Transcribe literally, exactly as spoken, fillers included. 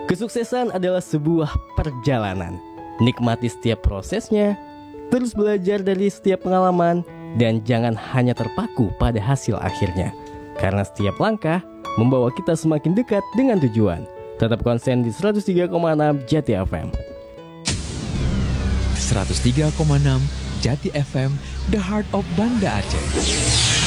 Kesuksesan adalah sebuah perjalanan. Nikmati setiap prosesnya, terus belajar dari setiap pengalaman, dan jangan hanya terpaku pada hasil akhirnya. Karena setiap langkah membawa kita semakin dekat dengan tujuan. Tetap konsen di seratus tiga koma enam Jati F M. seratus tiga koma enam Jati F M, The Heart of Banda Aceh.